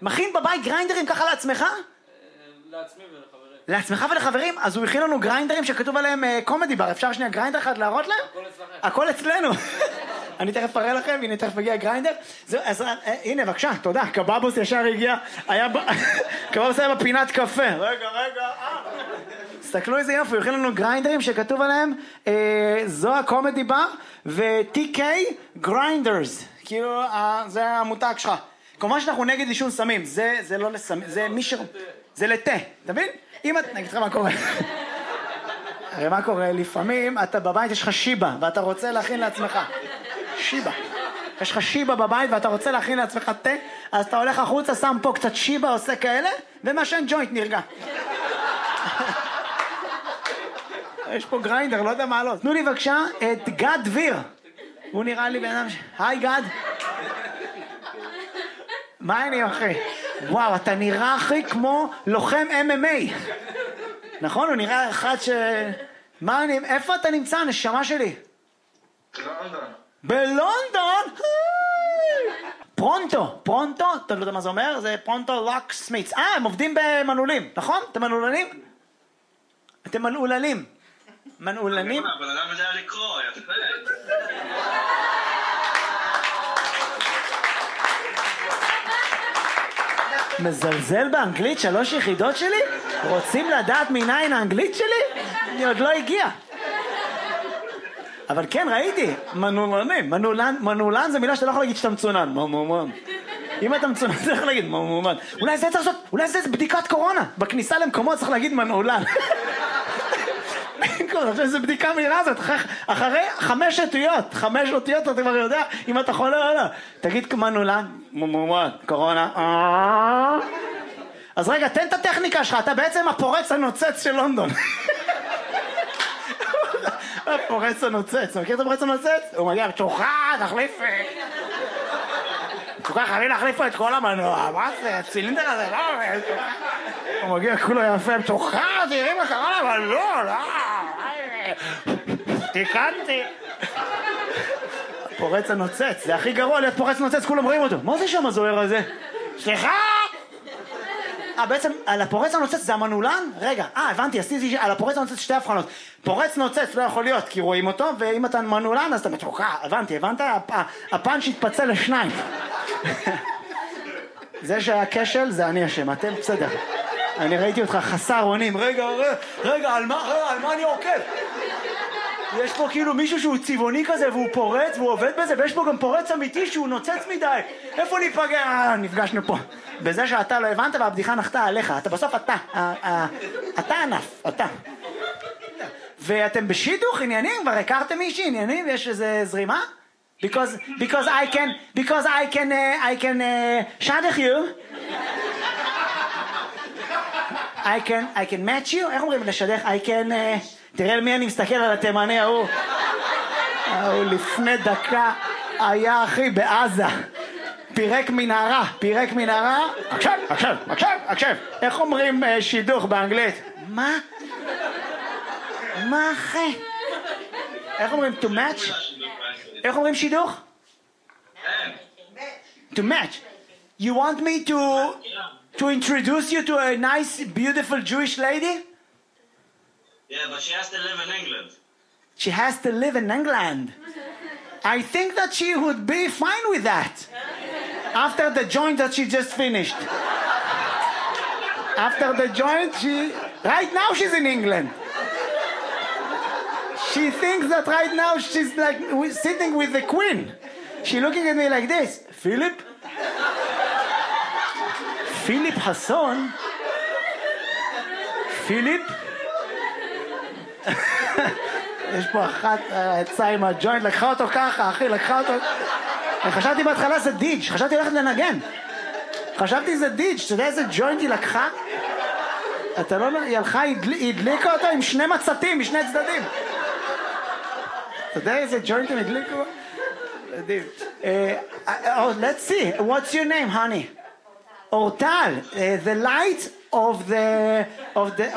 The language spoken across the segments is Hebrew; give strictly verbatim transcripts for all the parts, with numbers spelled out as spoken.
מכין בבית גריינדרים ככה לעצמך? לעצמי ולחברים. לעצמך ולחברים? אז הוא הכין לנו גריינדרים שכתוב עליהם קומדי בר. אפשר שנייה גריינדר אחד להראות להם? הכל אצלכם. הכל אצלנו. אני תכף אראה לכם, הנה תכף הגיע גריינדר. אז הנה, בבקשה, תודה. קבבוס ישר הגיע, היה... קבבוס היה בפינת קפה. רגע, רגע, אה. תסתכלו איזה יופי, הוא הכין לנו גריינדרים שכתוב עליהם, זו הקומדי בר, ו-טי קיי גריינדרס. כאילו, זה המותג שלך. כמובן שאנחנו נגד עישון סמים, זה, זה לא לסמים, זה מי ש... זה לתה, אתה מבין? אם את... נגיד לך מה קורה. הרי מה קורה? לפעמים אתה בבית יש לך שיבה, ואתה רוצה להכין לעצמך. שיבה. יש לך שיבה בבית ואתה רוצה להכין לעצמך תה, אז אתה הולך החוצה, שם פה קצת שיבה, עושה כאלה, ומעשן ג'וינט נרגע. יש פה גריינדר, לא יודע מה לא. תנו לי בבקשה את גד דביר. הוא נראה לי בן אדם ש... היי גד. מה אני אחי? וואו, אתה נראה אחי כמו לוחם אם אם איי. נכון? הוא נראה אחד ש... מה אני... איפה אתה נמצא, נשמה שלי? בלונדון. בלונדון? פרונטו, פרונטו, אתה לא יודע מה זה אומר? זה פרונטו לוק סמיץ. אה, הם עובדים במנעולים, נכון? אתם מנעולנים? אתם מנעולנים. מנעולנים? אבל אדם יודע לקרוא, יפה. מזלזל באנגלית שלוש יחידות שלי? רוצים לדעת מניין האנגלית שלי? אני עוד לא הגיע. אבל כן, ראיתי, מנעולנים. מנעולן, מנעולן זה מילה שאתה לא יכול להגיד שאתה מצונן. מומומן. אם אתה מצונן, אתה יכול להגיד מומומן. אולי זה צריך לעשות, אולי זה בדיקת קורונה. בכניסה למקומות צריך להגיד מנעולן. עכשיו זה בדיקה מהירה הזאת, אחרי חמש אותיות, חמש אותיות אתה כבר יודע אם אתה חולה או לא. תגיד מנעולן, מומומן, קורונה. אז רגע, תן את הטכניקה שלך, אתה בעצם הפורץ הנוצץ של לונדון. הפורץ הנוצץ, אתה מכיר את הפורץ הנוצץ? הוא מגיע בתוכה, תחליף... תוכה, חייבים להחליף פה את כל המנוע, מה זה? הצילינדר הזה, לא... הוא מגיע כולו יפה, בתוכה, תראי מה קרה לה, אבל לא, לא... תיקנתי. פורץ הנוצץ, זה הכי גרוע להיות פורץ נוצץ, כולם רואים אותו. מה זה שם הזוהר הזה? סליחה! אה, בעצם, על הפורץ הנוצץ זה המנעולן? רגע, אה, הבנתי, עשיתי על הפורץ הנוצץ שתי הבחנות. פורץ נוצץ לא יכול להיות, כי רואים אותו, ואם אתה מנעולן, אז אתה מתוקע. הבנתי, הבנת? הפאנץ' התפצל לשניים. זה שהיה כשל, זה אני אשם, אתם בסדר. אני ראיתי אותך חסר אונים. רגע, רגע, רגע, על מה, רגע, על מה אני עוקב? יש פה כאילו מישהו שהוא צבעוני כזה והוא פורץ והוא עובד בזה, ויש פה גם פורץ אמיתי שהוא נוצץ מדי. איפה ניפגע? אה, נפגשנו פה. בזה שאתה לא הבנת והבדיחה נחתה עליך. אתה בסוף אתה. אתה ענף, אתה. ואתם בשידוך עניינים? כבר הכרתם מישהי עניינים? יש איזה זרימה? Because, because I can, because I can, uh, I can uh, שדך you. I can, I can match you. איך אומרים לשדך? I can... Uh, תראה למי אני מסתכל על התימני ההוא. הוא לפני דקה היה אחי בעזה. פירק מנהרה, פירק מנהרה. עכשיו, עכשיו, עכשיו, עכשיו. איך אומרים uh, שידוך באנגלית? מה? מה אחי? איך אומרים to match? איך אומרים שידוך? To match. You want me to to introduce you to a nice, beautiful Jewish lady? Yeah, but she has to live in England. She has to live in England. I think that she would be fine with that. After the joint that she just finished. After the joint, she... Right now she's in England. She thinks that right now she's like sitting with the queen. She's looking at me like this. Philip? Philip Hasson? Philip? יש פה אחת יצאה עם הג'וינט, לקחה אותו ככה, אחי, לקחה אותו... חשבתי בהתחלה זה דיג', חשבתי ללכת לנגן. חשבתי זה דיג', אתה יודע איזה ג'וינט היא לקחה? אתה לא... היא הלכה, היא הדליקה אותו עם שני מצתים, משני צדדים. אתה יודע איזה ג'וינט הם הדליקו? מדהים. Oh, let's see, what's your name, honey? אורטל. The light of the... of the...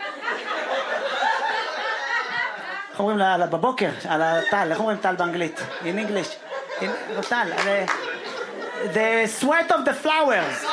איך אומרים לה, בבוקר, על הטל, איך אומרים טל באנגלית? In English. טל, the sweat of the flowers.